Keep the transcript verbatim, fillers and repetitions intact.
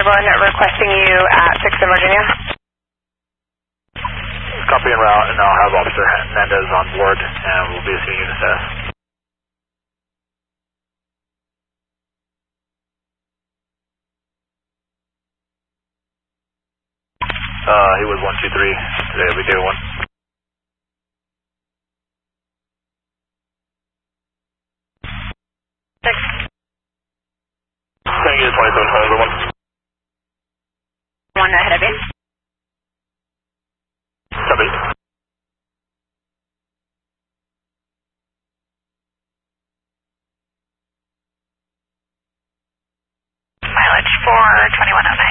one requesting you at six in Virginia. Copy en route, and I'll have Officer Hernandez on board, and we'll be seeing you in status. Uh, he was one two three. Today will be day one. Six. Thank you, twenty-seven five, everyone. One ahead of you. Copy. Mileage for twenty-one oh nine.